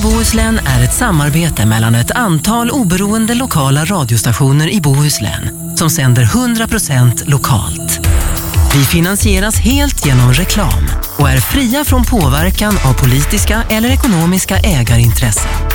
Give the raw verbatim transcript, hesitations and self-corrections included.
Bohuslän är ett samarbete mellan ett antal oberoende lokala radiostationer i Bohuslän som sänder hundra procent lokalt. Vi finansieras helt genom reklam och är fria från påverkan av politiska eller ekonomiska ägarintressen.